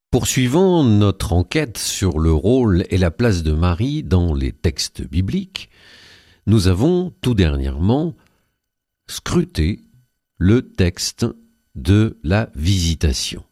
Poursuivant notre enquête sur le rôle et la place de Marie dans les textes bibliques, nous avons tout dernièrement scruté le texte de la visitation.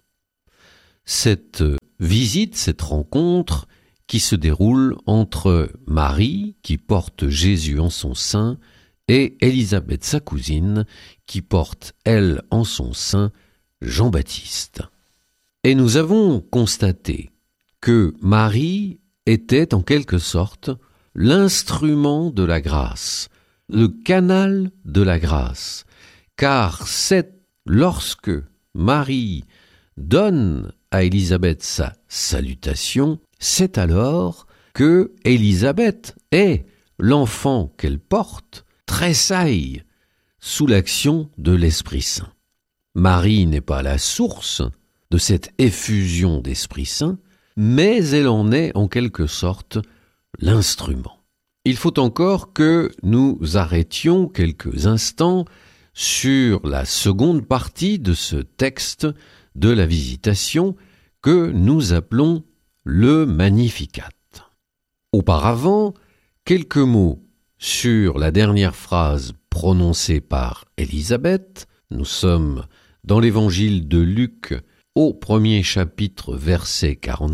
Cette visite, cette rencontre qui se déroule entre Marie, qui porte Jésus en son sein, et Élisabeth, sa cousine, qui porte, elle, en son sein, Jean-Baptiste. Et nous avons constaté que Marie était en quelque sorte l'instrument de la grâce, le canal de la grâce, car c'est lorsque Marie donne à Élisabeth sa salutation, c'est alors que Élisabeth et l'enfant qu'elle porte tressaillent sous l'action de l'Esprit Saint. Marie n'est pas la source de cette effusion d'Esprit Saint, mais elle en est en quelque sorte l'instrument. Il faut encore que nous arrêtions quelques instants sur la seconde partie de ce texte de la visitation que nous appelons le Magnificat. Auparavant, quelques mots sur la dernière phrase prononcée par Élisabeth. Nous sommes dans l'évangile de Luc au 1er chapitre, verset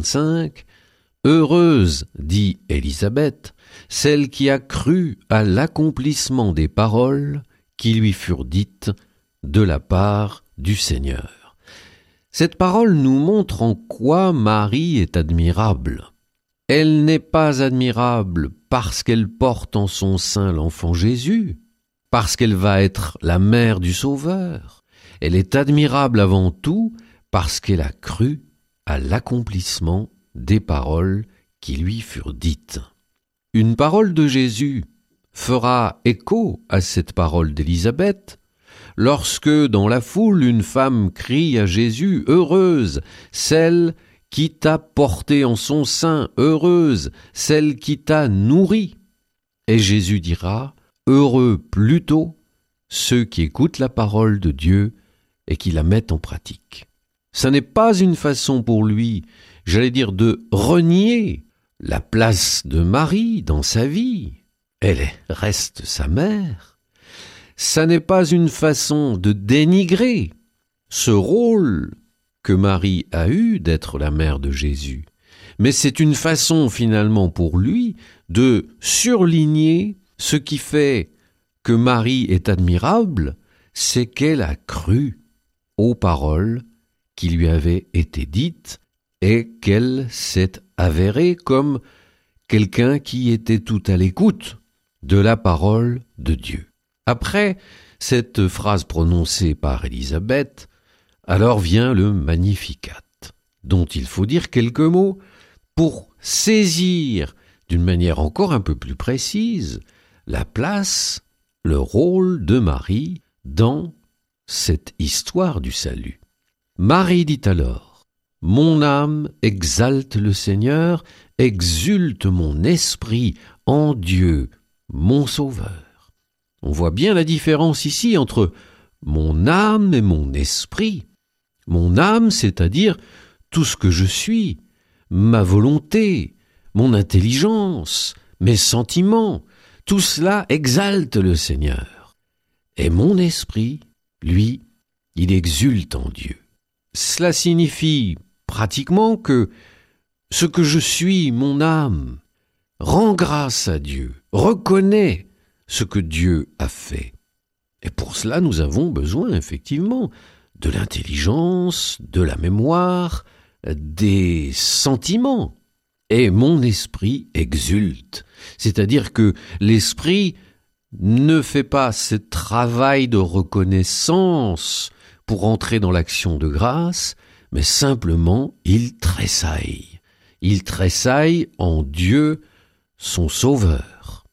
45. « Heureuse, dit Élisabeth, celle qui a cru à l'accomplissement des paroles qui lui furent dites de la part du Seigneur. » Cette parole nous montre en quoi Marie est admirable. Elle n'est pas admirable parce qu'elle porte en son sein l'enfant Jésus, parce qu'elle va être la mère du Sauveur. Elle est admirable avant tout parce qu'elle a cru à l'accomplissement des paroles qui lui furent dites. Une parole de Jésus fera écho à cette parole d'Élisabeth, lorsque dans la foule une femme crie à Jésus « Heureuse, celle qui t'a porté en son sein, heureuse, celle qui t'a nourri. » Et Jésus dira « Heureux plutôt ceux qui écoutent la parole de Dieu et qui la mettent en pratique. » Ça n'est pas une façon pour lui, j'allais dire, de renier la place de Marie dans sa vie. Elle reste sa mère. Ça n'est pas une façon de dénigrer ce rôle que Marie a eu d'être la mère de Jésus. Mais c'est une façon finalement pour lui de surligner ce qui fait que Marie est admirable, c'est qu'elle a cru aux paroles qui lui avaient été dites et qu'elle s'est avérée comme quelqu'un qui était tout à l'écoute de la parole de Dieu. Après cette phrase prononcée par Élisabeth, alors vient le Magnificat, dont il faut dire quelques mots pour saisir d'une manière encore un peu plus précise la place, le rôle de Marie dans cette histoire du salut. Marie dit alors « Mon âme exalte le Seigneur, exulte mon esprit en Dieu, mon Sauveur. » On voit bien la différence ici entre mon âme et mon esprit. Mon âme, c'est-à-dire tout ce que je suis, ma volonté, mon intelligence, mes sentiments, tout cela exalte le Seigneur. Et mon esprit, lui, il exulte en Dieu. Cela signifie pratiquement que ce que je suis, mon âme, rend grâce à Dieu, reconnaît ce que Dieu a fait. Et pour cela, nous avons besoin, effectivement, de l'intelligence, de la mémoire, des sentiments. Et mon esprit exulte. C'est-à-dire que l'esprit ne fait pas ce travail de reconnaissance pour entrer dans l'action de grâce, mais simplement il tressaille. Il tressaille en Dieu, son Sauveur.